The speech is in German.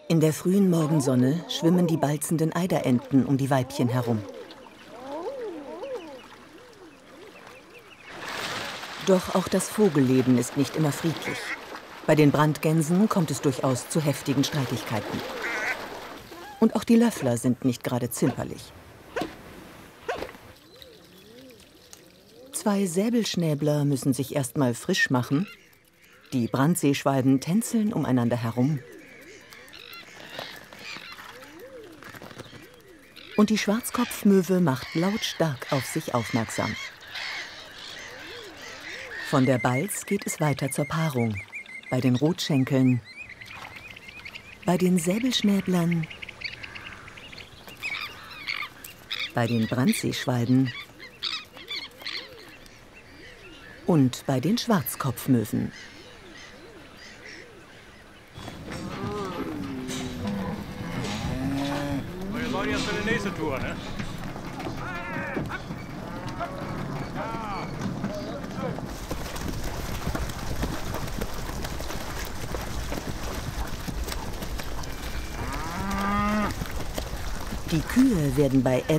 In der frühen Morgensonne schwimmen die balzenden Eiderenten um die Weibchen herum. Doch auch das Vogelleben ist nicht immer friedlich. Bei den Brandgänsen kommt es durchaus zu heftigen Streitigkeiten. Und auch die Löffler sind nicht gerade zimperlich. Zwei Säbelschnäbler müssen sich erst mal frisch machen. Die Brandseeschwalben tänzeln umeinander herum. Und die Schwarzkopfmöwe macht lautstark auf sich aufmerksam. Von der Balz geht es weiter zur Paarung. Bei den Rotschenkeln, bei den Säbelschnäblern, bei den Brandseeschwalben und bei den Schwarzkopfmöwen. Wir sollen jetzt für die nächste Tour, ne? Die Kühe werden bei